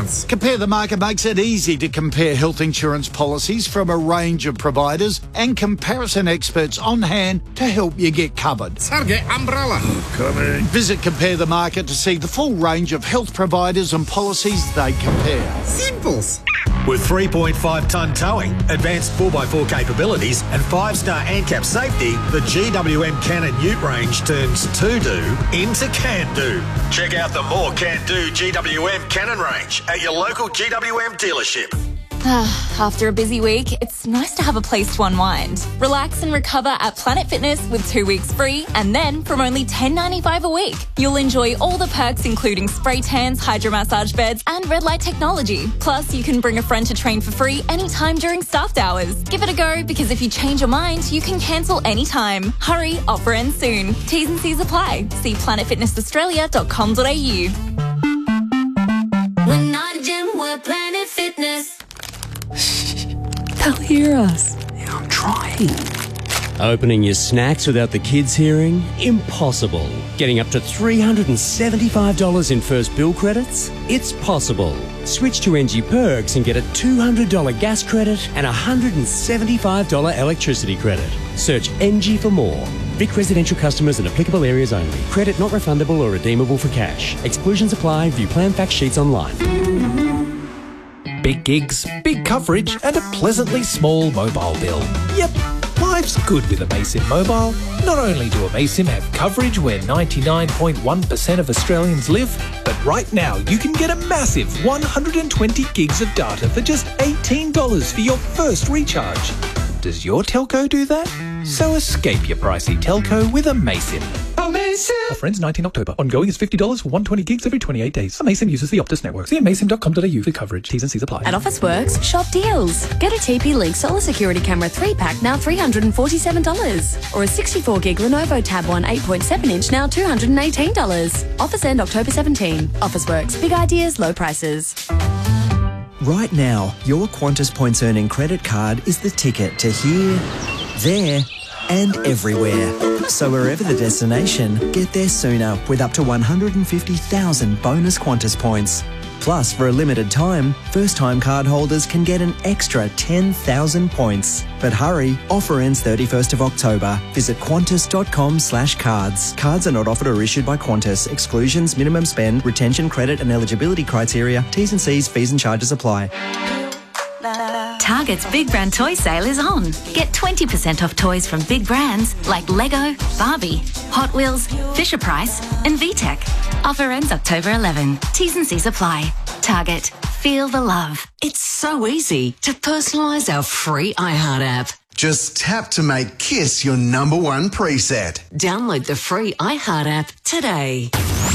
chance. Compare the Market makes it easy to compare health insurance policies from a range of providers and comparison experts on hand to help you get covered. Target umbrella. Coming. Visit Compare the Market to see the full range of health providers and policies they compare. Simples. With 3.5-tonne towing, advanced 4x4 capabilities and 5-star ANCAP safety, the GWM Cannon Ute range turns to-do into can-do. Check out the more can-do GWM Cannon range at your local GWM dealership. After a busy week, it's nice to have a place to unwind. Relax and recover at Planet Fitness with 2 weeks free, and then from only $10.95 a week, you'll enjoy all the perks including spray tans, hydromassage beds and red light technology. Plus, you can bring a friend to train for free anytime during staffed hours. Give it a go, because if you change your mind, you can cancel anytime. Hurry, offer ends soon. T's and C's apply. See planetfitnessaustralia.com.au. We're not a gym, we're Planet Fitness. They'll hear us. Yeah, I'm trying. Opening your snacks without the kids hearing? Impossible. Getting up to $375 in first bill credits? It's possible. Switch to NG Perks and get a $200 gas credit and a $175 electricity credit. Search NG for more. Vic residential customers in applicable areas only. Credit not refundable or redeemable for cash. Exclusions apply. View plan fact sheets online. Big gigs, big coverage, and a pleasantly small mobile bill. Yep, life's good with Amaysim Mobile. Not only do Amaysim have coverage where 99.1% of Australians live, but right now you can get a massive 120 gigs of data for just $18 for your first recharge. Does your telco do that? So escape your pricey telco with Amaysim. Offer ends 19 October. Ongoing is $50 for 120 gigs every 28 days. Amaysim uses the Optus network. See amaysim.com.au for coverage. T's and C's apply. At Officeworks, shop deals. Get a TP-Link Solar Security Camera 3-pack now $347. Or a 64-gig Lenovo Tab 1 8.7-inch now $218. Offers end October 17. Officeworks. Big ideas, low prices. Right now, your Qantas Points Earning credit card is the ticket to here, there and everywhere. So wherever the destination, get there sooner with up to 150,000 bonus Qantas points. Plus, for a limited time, first-time card holders can get an extra 10,000 points. But hurry, offer ends 31st of October. Visit qantas.com/cards. Cards are not offered or issued by Qantas. Exclusions, minimum spend, retention, credit and eligibility criteria, T's and C's, fees and charges apply. Target's Big Brand Toy Sale is on. Get 20% off toys from big brands like Lego, Barbie, Hot Wheels, Fisher-Price and VTech. Offer ends October 11. T's and C's apply. Target. Feel the love. It's so easy to personalise our free iHeart app. Just tap to make Kiss your #1 preset. Download the free iHeart app today.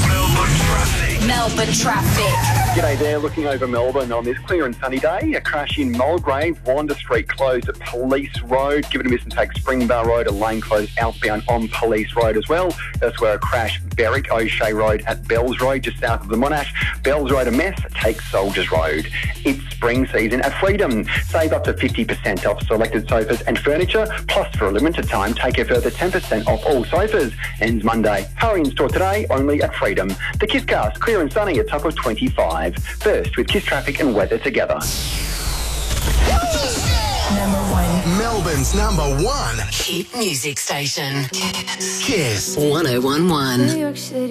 Melbourne traffic. G'day there, looking over Melbourne on this clear and sunny day. A crash in Mulgrave, Wanda Street closed at Police Road. Give it a miss and take Springvale Road, a lane closed outbound on Police Road as well. That's where a crash, Berwick O'Shea Road at Bells Road, just south of the Monash. Bells Road a mess, take Soldiers Road. It's spring season at Freedom. Save up to 50% off selected sofas and furniture, plus for a limited time, take a further 10% off all sofas. Ends Monday. Hurry in store today, only at Freedom. The Kisscast, clear and sunny, a top of 25. First with Kiss traffic and weather together. Melbourne's #1 hit music station. Kiss 1011.